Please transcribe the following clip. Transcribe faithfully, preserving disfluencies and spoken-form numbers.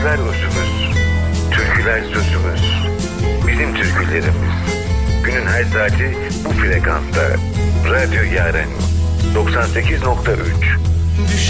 Türküler özümüz, türküler sözümüz. Bizim türkülerimiz. Günün her saati bu frekansta. Radyo Yaren doksan sekiz nokta üç.